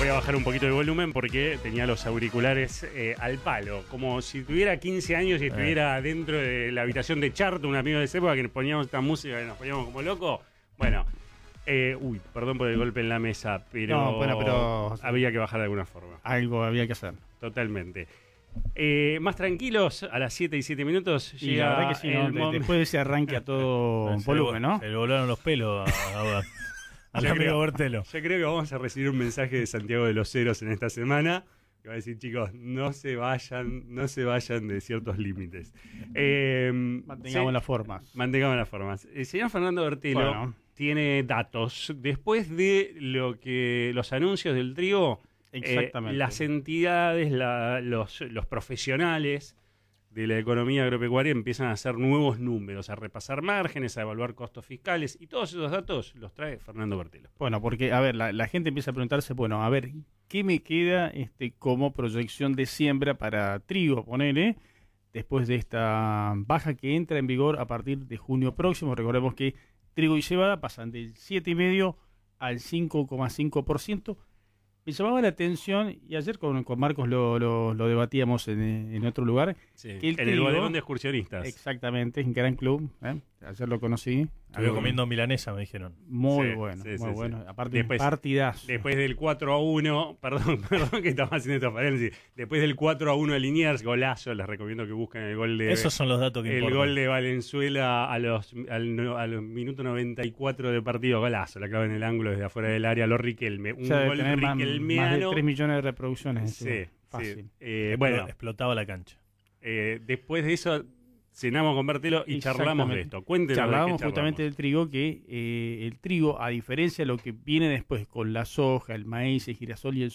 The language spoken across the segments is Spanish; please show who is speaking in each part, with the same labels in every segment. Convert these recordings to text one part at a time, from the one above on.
Speaker 1: Voy a bajar un poquito el volumen porque tenía los auriculares al palo. Como si tuviera 15 años y estuviera dentro de la habitación de Charto, un amigo de esa época que nos poníamos esta música y nos poníamos como locos. Bueno, perdón por el golpe en la mesa, pero,
Speaker 2: No, bueno, pero
Speaker 1: había que bajar de alguna forma.
Speaker 2: Algo había que hacer.
Speaker 1: Totalmente. Más tranquilos, a las 7 y 7 minutos
Speaker 2: Y
Speaker 1: llega
Speaker 2: la verdad que sí, ¿no? Después de ese arranque a todo volumen, ¿no?
Speaker 3: Se le volaron los pelos al amigo Bertelo.
Speaker 1: Yo creo que vamos a recibir un mensaje de Santiago de los Ceros en esta semana que va a decir, chicos, no se vayan de ciertos límites.
Speaker 2: Mantengamos las formas.
Speaker 1: Mantengamos las formas. El señor Fernando Bertelo tiene datos. Después de los anuncios del trigo,
Speaker 2: exactamente,
Speaker 1: las entidades, los profesionales de la economía agropecuaria empiezan a hacer nuevos números, a repasar márgenes, a evaluar costos fiscales, y todos esos datos los trae Fernando Bertelo.
Speaker 2: Bueno, porque, a ver, la gente empieza a preguntarse, bueno, a ver, ¿qué me queda como proyección de siembra para trigo, ponele, después de esta baja que entra en vigor a partir de junio próximo? Recordemos que trigo y cebada pasan del 7,5% al 5,5%. Me llamaba la atención, y ayer con Marcos lo debatíamos en otro lugar,
Speaker 1: sí,
Speaker 2: que el
Speaker 1: en
Speaker 2: trigo,
Speaker 1: el bodegón de excursionistas.
Speaker 2: Exactamente, en Gran Club, ayer lo conocí.
Speaker 3: Estuve comiendo milanesa, me dijeron.
Speaker 2: Muy bueno, muy bueno. Aparte, partidazo.
Speaker 1: Después del 4-1, perdón que estamos haciendo estos paréntesis, después del 4-1 de Liniers, golazo, les recomiendo que busquen el gol de...
Speaker 3: Esos son los datos que importan.
Speaker 1: El gol de Valenzuela al minuto 94 de partido, golazo, la clava en el ángulo desde afuera del área, lo Riquelme. Un gol riquelmeano.
Speaker 2: Más de 3 millones de reproducciones.
Speaker 1: Sí,
Speaker 2: fácil.
Speaker 1: Sí. Bueno,
Speaker 3: explotaba la cancha.
Speaker 1: Después de eso... cenamos con Bertelo y charlamos de esto. Cuéntenos.
Speaker 2: Charlábamos justamente del trigo, que el trigo, a diferencia de lo que viene después con la soja, el maíz, el girasol y el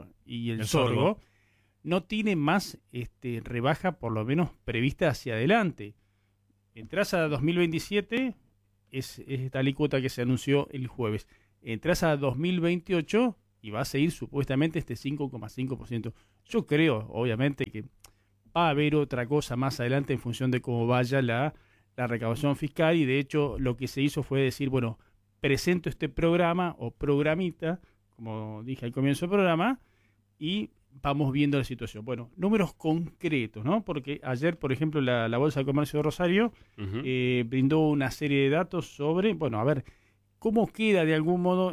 Speaker 2: sorgo, no tiene más rebaja, por lo menos prevista hacia adelante. Entras a 2027, es esta alícuota que se anunció el jueves. Entras a 2028 y va a seguir supuestamente este 5,5%. Yo creo, obviamente, que va a haber otra cosa más adelante en función de cómo vaya la recaudación fiscal, y de hecho lo que se hizo fue decir, bueno, presento este programa o programita, como dije al comienzo del programa, y vamos viendo la situación. Bueno, números concretos, ¿no? Porque ayer, por ejemplo, la Bolsa de Comercio de Rosario brindó una serie de datos sobre, bueno, a ver, cómo queda de algún modo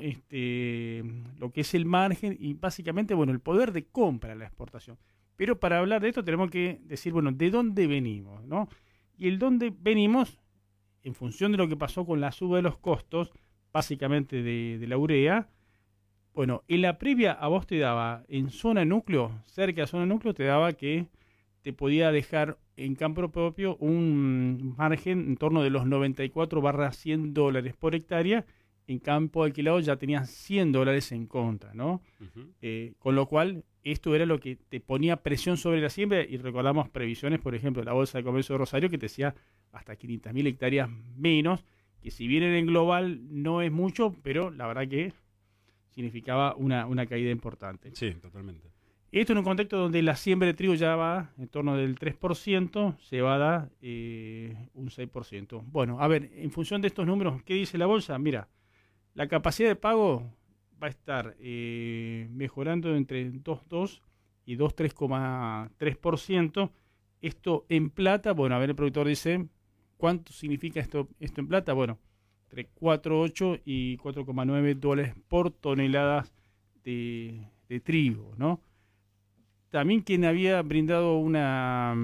Speaker 2: lo que es el margen y básicamente, bueno, el poder de compra de la exportación. Pero para hablar de esto tenemos que decir, bueno, ¿de dónde venimos, no? Y el dónde venimos, en función de lo que pasó con la suba de los costos, básicamente de la urea, bueno, en la previa a vos te daba, en zona núcleo, cerca de zona núcleo, te daba que te podía dejar en campo propio un margen en torno de los 94/100 dólares por hectárea. En campo alquilado ya tenías $100 en contra, ¿no? Con lo cual, esto era lo que te ponía presión sobre la siembra, y recordamos previsiones, por ejemplo, de la Bolsa de Comercio de Rosario, que te decía hasta 500.000 hectáreas menos, que si bien en global no es mucho, pero la verdad que significaba una caída importante.
Speaker 1: Sí, totalmente.
Speaker 2: Esto en un contexto donde la siembra de trigo ya va en torno del 3%, cebada un 6%. Bueno, a ver, en función de estos números, ¿qué dice la Bolsa? Mira, la capacidad de pago va a estar mejorando entre 2,2 y 2,3%. Esto en plata, bueno, a ver, el productor dice, ¿cuánto significa esto en plata? Bueno, entre 4,8 y 4,9 dólares por toneladas de trigo, ¿no? También quien había brindado una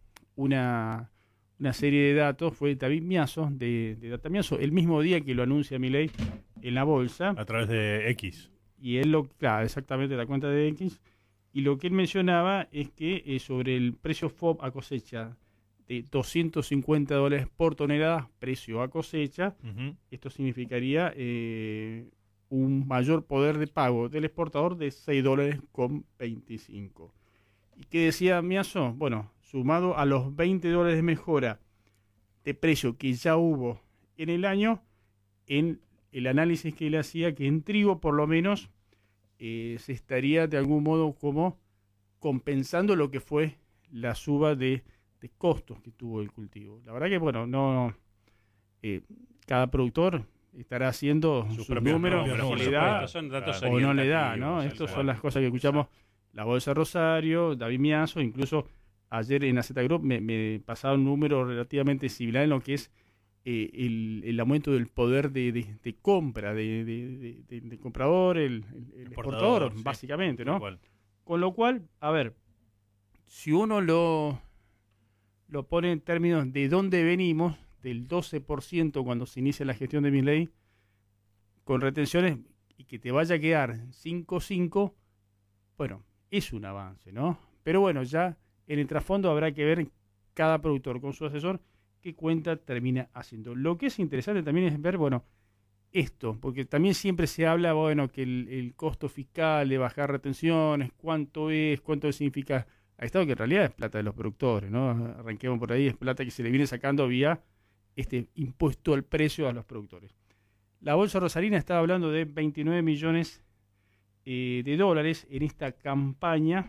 Speaker 2: serie de datos fue David Miazo, de Data Miazo, el mismo día que lo anuncia Milei en la bolsa.
Speaker 3: A través de X.
Speaker 2: Y él claro, exactamente, la cuenta de X. Y lo que él mencionaba es que sobre el precio FOB a cosecha de $250 por tonelada, precio a cosecha, esto significaría un mayor poder de pago del exportador de $6,25. ¿Y qué decía Miazo? Bueno, sumado a los $20 de mejora de precio que ya hubo en el año, en el análisis que él hacía, que en trigo por lo menos se estaría de algún modo como compensando lo que fue la suba de costos que tuvo el cultivo. La verdad que, bueno, cada productor estará haciendo
Speaker 1: Sus
Speaker 2: sus
Speaker 1: propios
Speaker 2: números,
Speaker 1: números, por
Speaker 2: si le da
Speaker 1: supuesto, son datos
Speaker 2: o no le da,
Speaker 1: orientativos,
Speaker 2: ¿no?
Speaker 1: tal
Speaker 2: Estas
Speaker 1: cual.
Speaker 2: son las cosas que escuchamos. La Bolsa Rosario, David Miazo, incluso ayer en AZ Group me pasaba un número relativamente similar en lo que es el aumento del poder de compra del comprador, el exportador,
Speaker 3: sí,
Speaker 2: básicamente,
Speaker 3: tal
Speaker 2: ¿no?
Speaker 3: cual.
Speaker 2: Con lo cual, a ver, si uno lo pone en términos de dónde venimos, del 12% cuando se inicia la gestión de Milei, con retenciones, y que te vaya a quedar 5.5, bueno, es un avance, ¿no? Pero bueno, ya en el trasfondo habrá que ver cada productor con su asesor qué cuenta termina haciendo. Lo que es interesante también es ver, bueno, esto, porque también siempre se habla, bueno, que el costo fiscal de bajar retenciones, cuánto significa a Estado, que en realidad es plata de los productores, ¿no? Arranquemos por ahí, es plata que se le viene sacando vía este impuesto al precio a los productores. La Bolsa Rosarina estaba hablando de 29 millones de dólares en esta campaña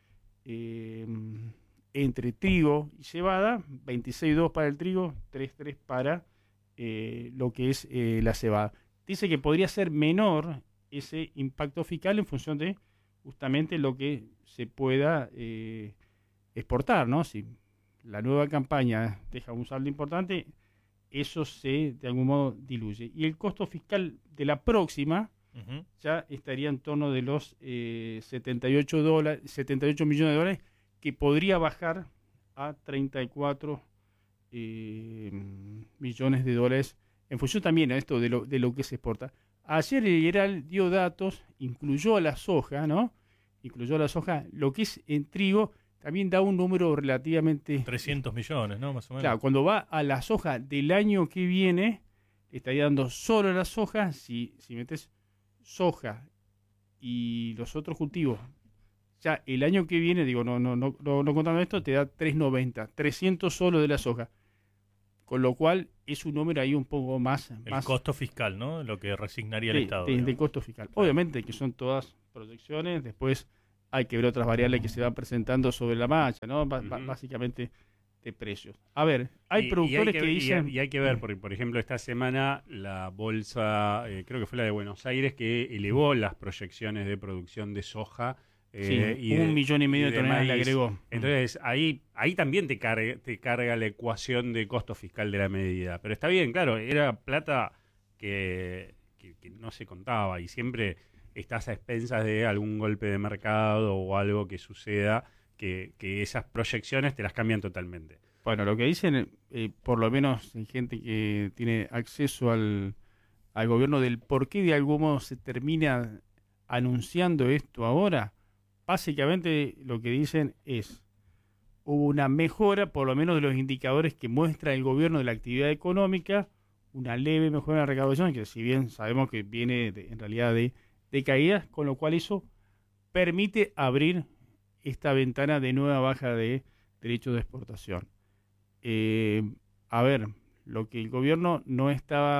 Speaker 2: entre trigo y cebada, 26.2 para el trigo, 3.3 para lo que es la cebada. Dice que podría ser menor ese impacto fiscal en función de justamente lo que se pueda exportar, ¿no? Si la nueva campaña deja un saldo importante, eso se de algún modo diluye. Y el costo fiscal de la próxima ya estaría en torno de los 78 millones de dólares, que podría bajar a 34 millones de dólares, en función también a esto de lo que se exporta. Ayer el Liberal dio datos, incluyó a la soja, ¿no? Incluyó a la soja, lo que es en trigo, también da un número relativamente...
Speaker 3: 300 millones, ¿no? Más o menos.
Speaker 2: Claro, cuando va a la soja del año que viene, estaría dando solo la soja, si metes soja y los otros cultivos, ya el año que viene, digo, no contando esto, te da 390, 300 solo de la soja. Con lo cual es un número ahí un poco más...
Speaker 3: El costo fiscal, ¿no? Lo que resignaría el Estado.
Speaker 2: De costo fiscal. Obviamente que son todas proyecciones, después hay que ver otras variables que se van presentando sobre la marcha, ¿no? Básicamente de precios. A ver, hay productores que dicen...
Speaker 1: Y hay que ver, porque por ejemplo esta semana la bolsa, creo que fue la de Buenos Aires, que elevó las proyecciones de producción de soja.
Speaker 2: Sí, 1,5 millones de toneladas le agregó.
Speaker 1: Entonces ahí también te carga la ecuación de costo fiscal de la medida. Pero está bien, claro, era plata que no se contaba y siempre estás a expensas de algún golpe de mercado o algo que suceda, que esas proyecciones te las cambian totalmente.
Speaker 2: Bueno, lo que dicen, por lo menos hay gente que tiene acceso al gobierno, del por qué de algún modo se termina anunciando esto ahora. Básicamente lo que dicen es, hubo una mejora, por lo menos de los indicadores que muestra el gobierno de la actividad económica, una leve mejora en la recaudación, que si bien sabemos que viene en realidad de caídas, con lo cual eso permite abrir esta ventana de nueva baja de derechos de exportación. A ver, lo que el gobierno no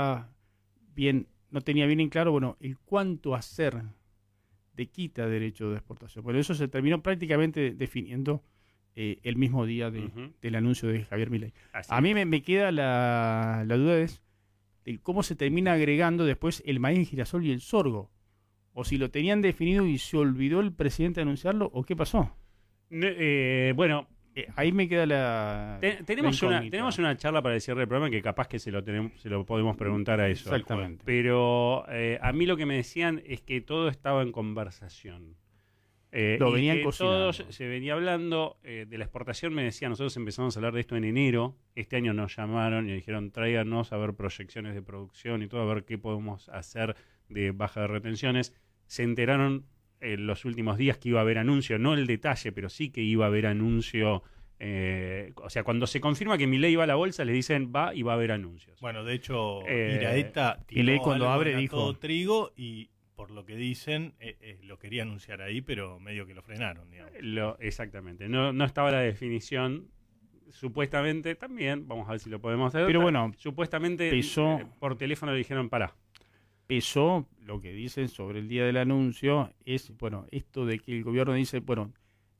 Speaker 2: tenía bien en claro, bueno, el cuánto hacer de quita de derecho de exportación. Bueno, eso se terminó prácticamente definiendo el mismo día del anuncio de Javier Milei. A mí me queda la duda de cómo se termina agregando después el maíz, el girasol y el sorgo. O si lo tenían definido y se olvidó el presidente de anunciarlo, o qué pasó.
Speaker 1: Bueno,
Speaker 2: ahí me queda
Speaker 1: tenemos una charla para el cierre del programa que capaz que se lo podemos preguntar a eso.
Speaker 2: Exactamente.
Speaker 1: Pero a mí lo que me decían es que todo estaba en conversación.
Speaker 2: Lo venían cocinando.
Speaker 1: Todos se venía hablando de la exportación. Me decían, nosotros empezamos a hablar de esto en enero. Este año nos llamaron y dijeron, tráiganos a ver proyecciones de producción y todo, a ver qué podemos hacer de baja de retenciones. Se enteraron en los últimos días que iba a haber anuncio, no el detalle, pero sí que iba a haber anuncio. O sea, cuando se confirma que Milei va a la bolsa, le dicen va y va a haber anuncios.
Speaker 3: Bueno, de hecho, Iraeta
Speaker 2: Milei cuando abre dijo
Speaker 3: todo trigo y por lo que dicen lo quería anunciar ahí, pero medio que lo frenaron, digamos.
Speaker 1: Exactamente, no estaba la definición. Supuestamente también, vamos a ver si lo podemos hacer.
Speaker 2: Pero bueno,
Speaker 1: supuestamente por teléfono le dijeron pará.
Speaker 2: Pesó, lo que dicen sobre el día del anuncio es, bueno, esto de que el gobierno dice, bueno,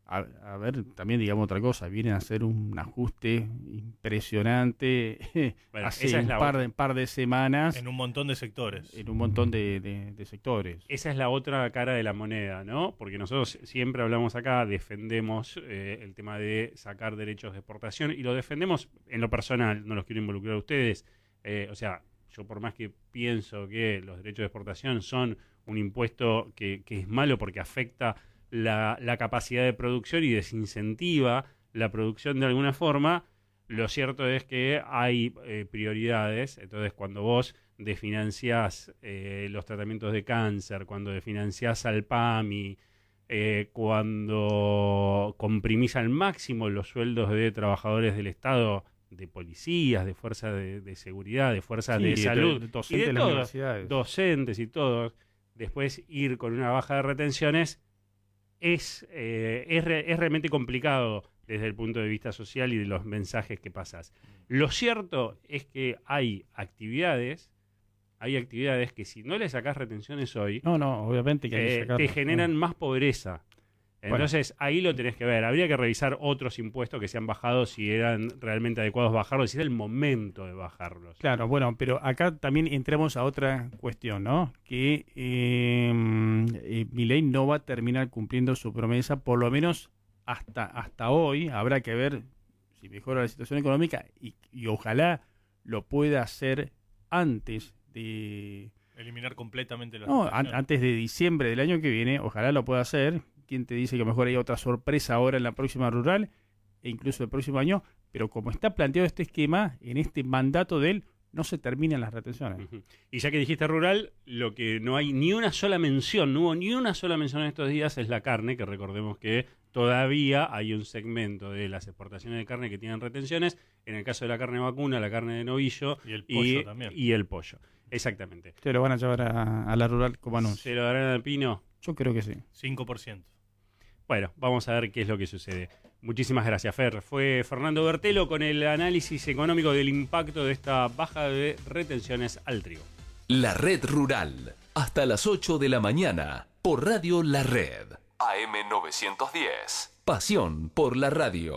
Speaker 2: a ver, también digamos otra cosa, vienen a hacer un ajuste impresionante
Speaker 1: Bueno,
Speaker 2: hace
Speaker 1: esa es la otra.
Speaker 2: par de semanas
Speaker 3: En un montón de sectores.
Speaker 2: en un montón de sectores.
Speaker 1: Esa es la otra cara de la moneda, ¿no? Porque nosotros siempre hablamos acá, defendemos el tema de sacar derechos de exportación y lo defendemos en lo personal, no los quiero involucrar a ustedes. O sea, yo por más que pienso que los derechos de exportación son un impuesto que es malo porque afecta la capacidad de producción y desincentiva la producción de alguna forma, lo cierto es que hay prioridades. Entonces, cuando vos desfinanciás los tratamientos de cáncer, cuando desfinanciás al PAMI, cuando comprimís al máximo los sueldos de trabajadores del Estado, de policías, de fuerzas de seguridad, de fuerzas de salud,
Speaker 2: docentes
Speaker 1: y de
Speaker 2: de las
Speaker 1: todos,
Speaker 2: universidades.
Speaker 1: docentes y todos, después ir con una baja de retenciones es realmente complicado desde el punto de vista social y de los mensajes que pasas. Lo cierto es que hay actividades que si no le sacás retenciones hoy,
Speaker 2: No, obviamente que hay que sacarlo.
Speaker 1: te generan más pobreza. Entonces, ahí lo tenés que ver. Habría que revisar otros impuestos que se han bajado, si eran realmente adecuados bajarlos, si era el momento de bajarlos.
Speaker 2: Claro, bueno, pero acá también entramos a otra cuestión, ¿no? Que Milei no va a terminar cumpliendo su promesa, por lo menos hasta hoy. Habrá que ver si mejora la situación económica y ojalá lo pueda hacer antes de...
Speaker 3: Eliminar completamente los
Speaker 2: antes de diciembre del año que viene, ojalá lo pueda hacer. ¿Quién te dice que mejor hay otra sorpresa ahora en la próxima rural e incluso el próximo año? Pero como está planteado este esquema, en este mandato de él, no se terminan las retenciones.
Speaker 1: Uh-huh. Y ya que dijiste rural, lo que no hay ni una sola mención, no hubo ni una sola mención en estos días, es la carne, que recordemos que todavía hay un segmento de las exportaciones de carne que tienen retenciones. En el caso de la carne vacuna, la carne de novillo
Speaker 3: y el pollo también.
Speaker 1: Y el pollo. Exactamente.
Speaker 2: ¿Se lo van a llevar a la rural como anuncio?
Speaker 1: ¿Se lo darán al Pino?
Speaker 2: Yo creo que sí.
Speaker 3: 5%.
Speaker 1: Bueno, vamos a ver qué es lo que sucede. Muchísimas gracias, Fer. Fue Fernando Bertelo con el análisis económico del impacto de esta baja de retenciones al trigo.
Speaker 4: La Red Rural, hasta las 8 de la mañana, por Radio La Red. AM 910. Pasión por la radio.